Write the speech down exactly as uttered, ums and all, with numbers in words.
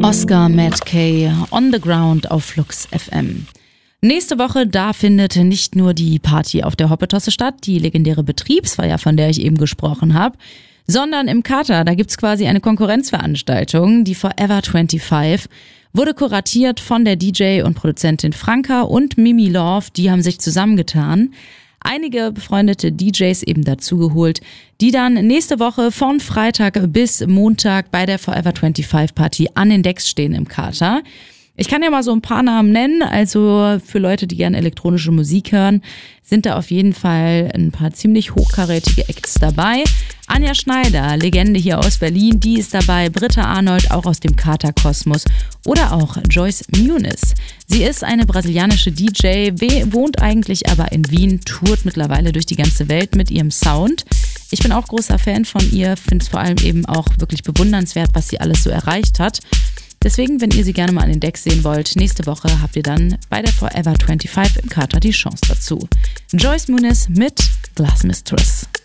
Oscar Matt Kay, On the Ground auf Flux F M. Nächste Woche, da findet nicht nur die Party auf der Hoppetosse statt, die legendäre Betriebsfeier, von der ich eben gesprochen habe, sondern im Kater, da gibt's quasi eine Konkurrenzveranstaltung, die Forever fünfundzwanzig, wurde kuratiert von der D J und Produzentin Franka und Mimi Love, die haben sich zusammengetan. Einige befreundete D Js eben dazugeholt, die dann nächste Woche von Freitag bis Montag bei der Forever fünfundzwanzig Party an den Decks stehen im Kater. Ich kann ja mal so ein paar Namen nennen, also für Leute, die gerne elektronische Musik hören, sind da auf jeden Fall ein paar ziemlich hochkarätige Acts dabei. Anja Schneider, Legende hier aus Berlin, die ist dabei, Britta Arnold, auch aus dem Kater-Kosmos, oder auch Joyce Muniz. Sie ist eine brasilianische D J, wohnt eigentlich aber in Wien, tourt mittlerweile durch die ganze Welt mit ihrem Sound. Ich bin auch großer Fan von ihr, finde es vor allem eben auch wirklich bewundernswert, was sie alles so erreicht hat. Deswegen, wenn ihr sie gerne mal an den Decks sehen wollt, nächste Woche habt ihr dann bei der Forever fünfundzwanzig im Kater die Chance dazu. Joyce Muniz mit Glass Mistress.